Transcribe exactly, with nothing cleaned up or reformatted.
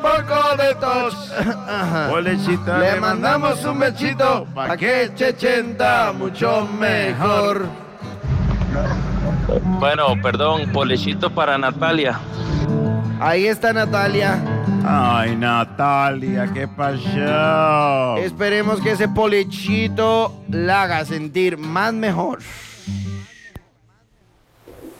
poco de tos. Polechita, Le mandamos un besito pa' que chechenta mucho mejor. Bueno, perdón, polechito para Natalia. Ahí está Natalia. Ay, Natalia, ¿qué pasó? Esperemos que ese polechito la haga sentir más mejor.